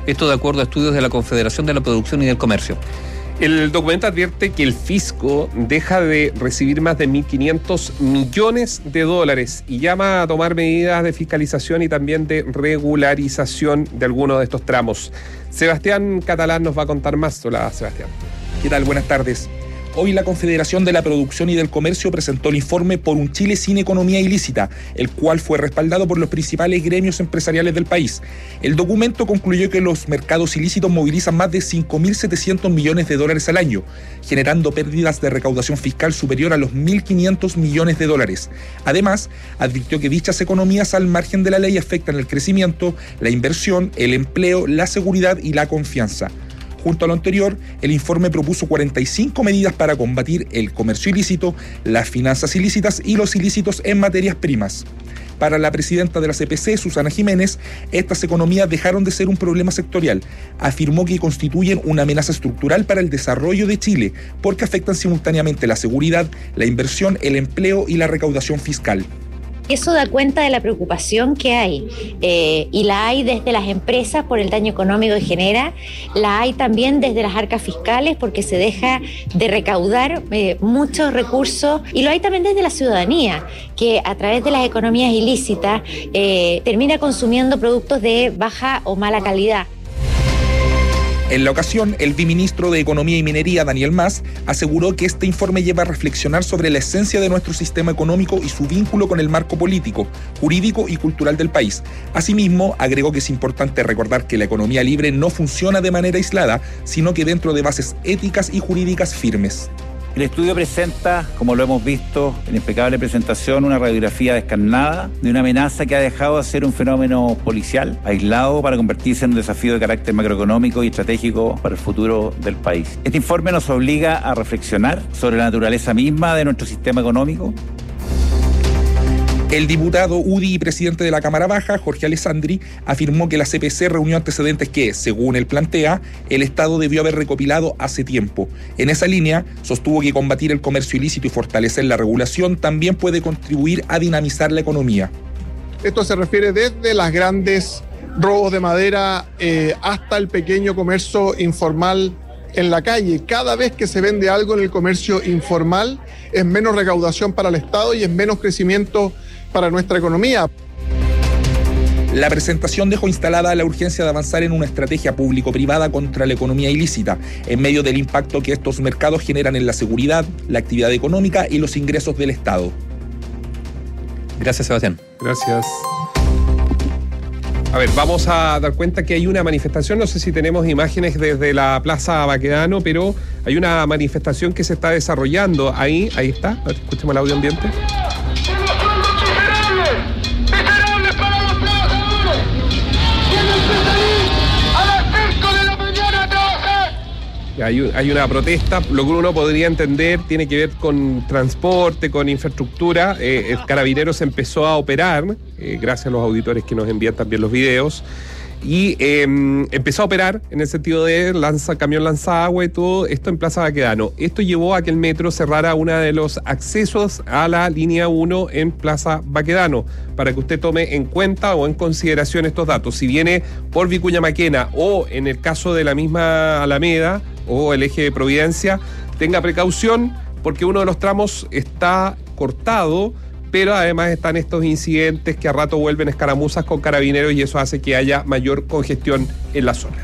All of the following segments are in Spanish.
Esto de acuerdo a estudios de la Confederación de la Producción y del Comercio. El documento advierte que el fisco deja de recibir más de 1.500 millones de dólares y llama a tomar medidas de fiscalización y también de regularización de algunos de estos tramos. Sebastián Catalán nos va a contar más. Hola, Sebastián. ¿Qué tal? Buenas tardes. Hoy la Confederación de la Producción y del Comercio presentó el informe Por un Chile sin economía ilícita, el cual fue respaldado por los principales gremios empresariales del país. El documento concluyó que los mercados ilícitos movilizan más de 5.700 millones de dólares al año, generando pérdidas de recaudación fiscal superior a los 1.500 millones de dólares. Además, advirtió que dichas economías al margen de la ley afectan el crecimiento, la inversión, el empleo, la seguridad y la confianza. Junto a lo anterior, el informe propuso 45 medidas para combatir el comercio ilícito, las finanzas ilícitas y los ilícitos en materias primas. Para la presidenta de la CPC, Susana Jiménez, estas economías dejaron de ser un problema sectorial. Afirmó que constituyen una amenaza estructural para el desarrollo de Chile, porque afectan simultáneamente la seguridad, la inversión, el empleo y la recaudación fiscal. Eso da cuenta de la preocupación que hay, y la hay desde las empresas por el daño económico que genera, la hay también desde las arcas fiscales porque se deja de recaudar muchos recursos, y lo hay también desde la ciudadanía, que a través de las economías ilícitas termina consumiendo productos de baja o mala calidad. En la ocasión, el viceministro de Economía y Minería, Daniel Mas, aseguró que este informe lleva a reflexionar sobre la esencia de nuestro sistema económico y su vínculo con el marco político, jurídico y cultural del país. Asimismo, agregó que es importante recordar que la economía libre no funciona de manera aislada, sino que dentro de bases éticas y jurídicas firmes. El estudio presenta, como lo hemos visto en impecable presentación, una radiografía descarnada de una amenaza que ha dejado de ser un fenómeno policial, aislado, para convertirse en un desafío de carácter macroeconómico y estratégico para el futuro del país. Este informe nos obliga a reflexionar sobre la naturaleza misma de nuestro sistema económico. El diputado UDI y presidente de la Cámara Baja, Jorge Alessandri, afirmó que la CPC reunió antecedentes que, según él plantea, el Estado debió haber recopilado hace tiempo. En esa línea, sostuvo que combatir el comercio ilícito y fortalecer la regulación también puede contribuir a dinamizar la economía. Esto se refiere desde las grandes robos de madera hasta el pequeño comercio informal en la calle. Cada vez que se vende algo en el comercio informal es menos recaudación para el Estado y es menos crecimiento para nuestra economía. La presentación dejó instalada la urgencia de avanzar en una estrategia público-privada contra la economía ilícita, en medio del impacto que estos mercados generan en la seguridad, la actividad económica y los ingresos del Estado. Gracias, Sebastián. Gracias. A ver, vamos a dar cuenta que hay una manifestación, no sé si tenemos imágenes desde la Plaza Baquedano, pero hay una manifestación que se está desarrollando ahí está, a ver, escuchemos el audio ambiente. ¡Miserables para los trabajadores! ¡Tienen que salir a las 5 de la mañana a trabajar! Hay una protesta, lo que uno podría entender tiene que ver con transporte, con infraestructura. El Carabineros empezó a operar, gracias a los auditores que nos envían también los videos, y empezó a operar en el sentido de camión lanzagua y todo esto en Plaza Baquedano. Esto llevó a que el metro cerrara uno de los accesos a la línea 1 en Plaza Baquedano, para que usted tome en cuenta o en consideración estos datos. Si viene por Vicuña Maquena o en el caso de la misma Alameda o el eje de Providencia, tenga precaución porque uno de los tramos está cortado, pero además están estos incidentes que a rato vuelven escaramuzas con Carabineros y eso hace que haya mayor congestión en la zona.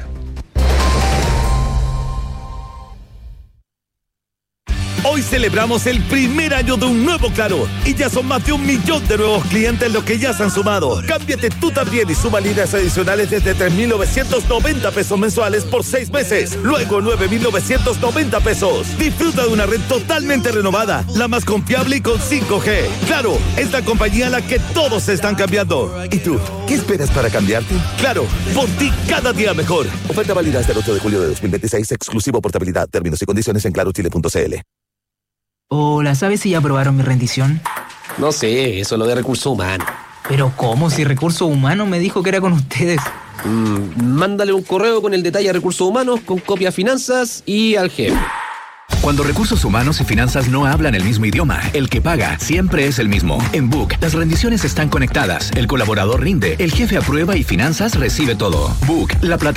Hoy celebramos el primer año de un nuevo Claro y ya son más de 1 millón de nuevos clientes los que ya se han sumado. Cámbiate tú también y suma líneas adicionales desde 3.990 pesos mensuales por 6 meses. Luego 9.990 pesos. Disfruta de una red totalmente renovada, la más confiable y con 5G. Claro, es la compañía a la que todos se están cambiando. ¿Y tú? ¿Qué esperas para cambiarte? Claro, por ti cada día mejor. Oferta válida hasta el 8 de julio de 2026, exclusivo portabilidad. Términos y condiciones en clarochile.cl. Hola, ¿sabes si ya aprobaron mi rendición? No sé, eso es lo de recursos humanos. ¿Pero cómo? Si Recursos Humanos me dijo que era con ustedes. Mándale un correo con el detalle a Recursos Humanos, con copia a Finanzas y al jefe. Cuando Recursos Humanos y Finanzas no hablan el mismo idioma, el que paga siempre es el mismo. En Book, las rendiciones están conectadas, el colaborador rinde, el jefe aprueba y Finanzas recibe todo. Book, la plataforma